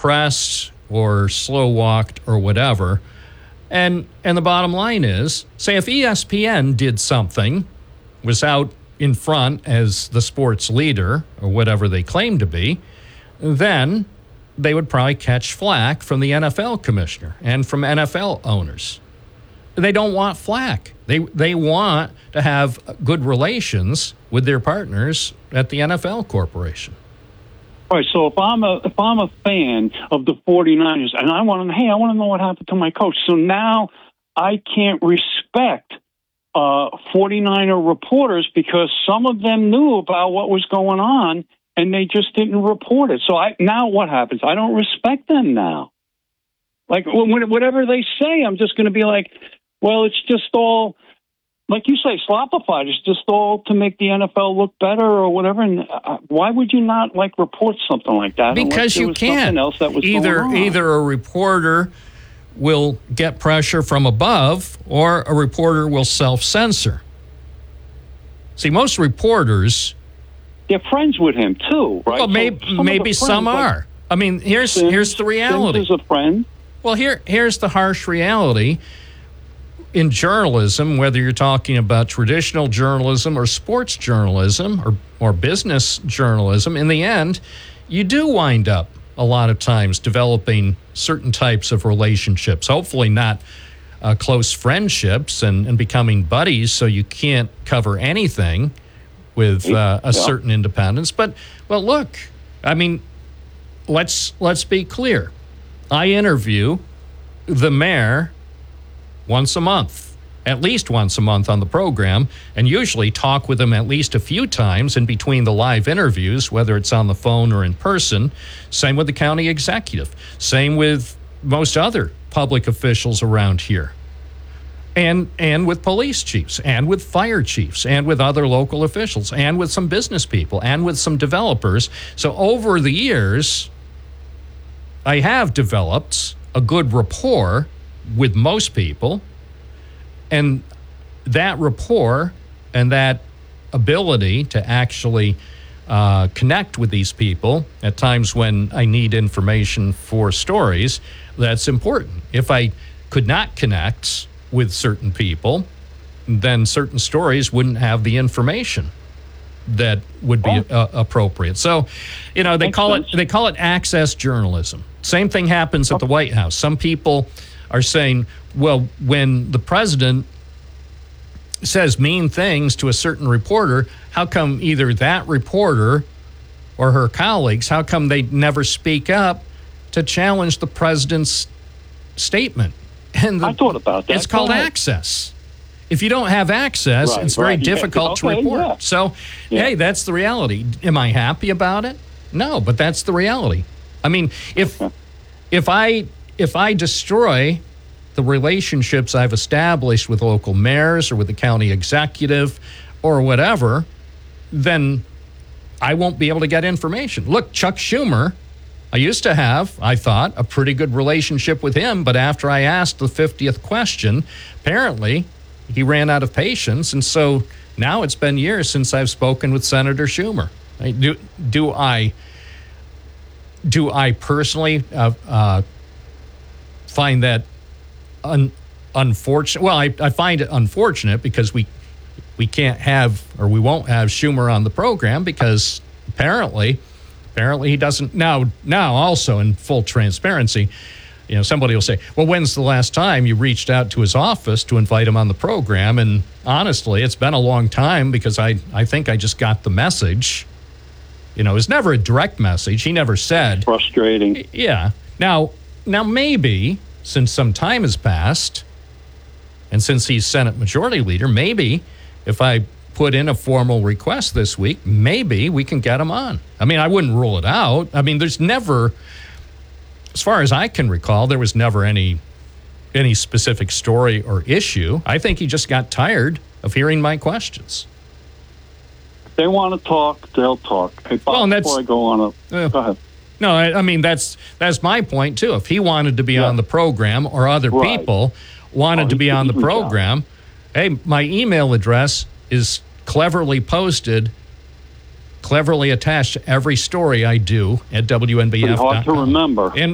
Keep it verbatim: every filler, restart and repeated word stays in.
suppressed or slow walked or whatever. And and the bottom line is, say if E S P N did something, was out in front as the sports leader or whatever they claim to be, then they would probably catch flack from the N F L commissioner and from N F L owners. They don't want flack. They they want to have good relations with their partners at the N F L corporation. All right, so if I'm a if I'm a fan of the 49ers and I want to, hey, I want to know what happened to my coach. So now I can't respect uh, 49er reporters because some of them knew about what was going on and they just didn't report it. So I now what happens? I don't respect them now. Like whatever they say, I'm just going to be like, well, it's just all, like you say, slopified. It's just all to make the N F L look better or whatever. And uh, why would you not like report something like that? Because you can't. Else that was either going on? Either a reporter will get pressure from above, or a reporter will self-censor. See, most reporters, they're friends with him too, right? Well, maybe so some, maybe some friends, are. Like, I mean, here's Sims, here's the reality. Sims is a friend. Well, here here's the harsh reality. In journalism, whether you're talking about traditional journalism or sports journalism or, or business journalism, in the end, you do wind up a lot of times developing certain types of relationships, hopefully not uh, close friendships and, and becoming buddies so you can't cover anything with uh, a yeah. certain independence. But, but look, I mean, let's let's be clear. I interview the mayor once a month, at least once a month on the program, and usually talk with them at least a few times in between the live interviews, whether it's on the phone or in person. Same with the county executive. Same with most other public officials around here. And and with police chiefs, and with fire chiefs, and with other local officials, and with some business people, and with some developers. So over the years, I have developed a good rapport with most people, and that rapport and that ability to actually uh, connect with these people at times when I need information for stories, that's important. If I could not connect with certain people, then certain stories wouldn't have the information that would be oh. uh, appropriate. So, you know, they Makes call sense. it they call it access journalism. Same thing happens at the White House. Some people are saying, well, when the president says mean things to a certain reporter, how come either that reporter or her colleagues, how come they never speak up to challenge the president's statement? And the, I thought about that. It's called access. If you don't have access, Right, it's very right. Yeah. difficult Okay, to report. yeah. So, Yeah. hey, that's the reality. Am I happy about it? No, but that's the reality. I mean, if if I if I destroy the relationships I've established with local mayors or with the county executive or whatever, then I won't be able to get information. Look, Chuck Schumer, I used to have, I thought, a pretty good relationship with him, but after I asked the fiftieth question, apparently he ran out of patience, and so now it's been years since I've spoken with Senator Schumer. Do, do I do I personally uh, uh, find that un, unfortunate? Well, I, I find it unfortunate because we we can't have, or we won't have Schumer on the program because apparently, apparently he doesn't. Now, now also in full transparency, you know, somebody will say, well, when's the last time you reached out to his office to invite him on the program? And honestly, it's been a long time because I, I think I just got the message. You know, it was never a direct message. He never said. Frustrating. Yeah. Now, now maybe since some time has passed and since he's Senate Majority Leader, maybe if I put in a formal request this week, maybe we can get him on. I mean, I wouldn't rule it out. I mean, there's never, as far as I can recall, there was never any any specific story or issue. I think he just got tired of hearing my questions. If they want to talk, they'll talk. Hey, Bob, Well, and that's- before I go on, a, Uh, go ahead. No, I, I mean, that's that's my point, too. If he wanted to be Yeah. on the program or other Right. people wanted Oh, to he be could on the reach out. program, hey, my email address is cleverly posted, cleverly attached to every story I do at W N B F dot com. Pretty hard to remember. And